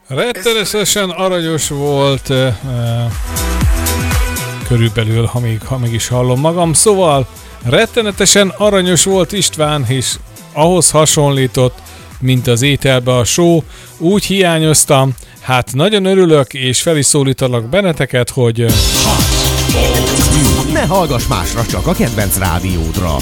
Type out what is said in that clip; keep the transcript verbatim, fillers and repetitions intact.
Rettenetesen aranyos volt, uh, körülbelül, ha még, ha még is hallom magam. Szóval rettenetesen aranyos volt István, és ahhoz hasonlított, mint az ételbe a só. Úgy hiányoztam, hát nagyon örülök, és fel is szólítalak benneteket, hogy... Ne hallgass másra, csak a kedvenc rádiódra.